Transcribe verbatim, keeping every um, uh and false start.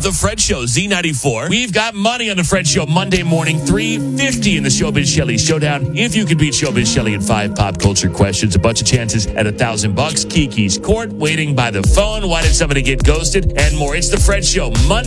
of The Fred Show, Z ninety-four. We've got money on The Fred Show Monday morning, three fifty in the Showbiz Shelley Showdown. If you could beat Showbiz Shelley in five pop culture questions, a bunch of chances at a thousand bucks. Kiki's Court, waiting by the phone. Why did somebody get ghosted? And more. It's The Fred Show Monday.